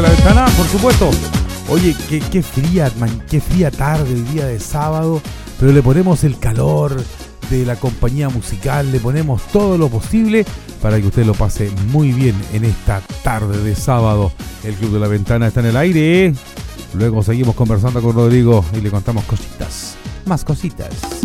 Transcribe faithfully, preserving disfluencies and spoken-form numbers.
de la Ventana, por supuesto. Oye, qué, qué fría, man, qué fría tarde el día de sábado, pero le ponemos el calor de la compañía musical, le ponemos todo lo posible para que usted lo pase muy bien en esta tarde de sábado. El Club de la Ventana está en el aire. Luego seguimos conversando con Rodrigo y le contamos cositas, más cositas.